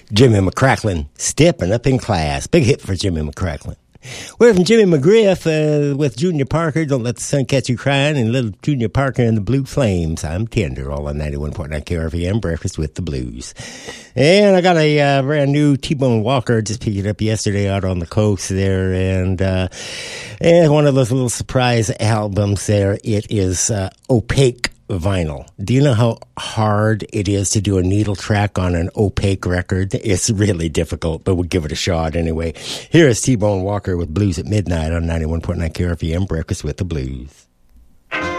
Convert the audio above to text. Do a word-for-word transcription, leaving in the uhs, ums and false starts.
Jimmy McCracklin, Stepping Up in Class. Big hit for Jimmy McCracklin. We're from Jimmy McGriff uh, with Junior Parker, Don't Let the Sun Catch You Crying, and little Junior Parker and the Blue Flames. I'm Tender, all on ninety-one point nine K R V M, Breakfast with the Blues. And I got a uh, brand new T-Bone Walker, just picked it up yesterday out on the coast there, and, uh, and one of those little surprise albums there. It is uh, Opaque vinyl. Do you know how hard it is to do a needle track on an opaque record? It's really difficult, but we'll give it a shot anyway. Here is T-Bone Walker with Blues at Midnight on ninety-one point nine K R V M, Breakfast with the Blues.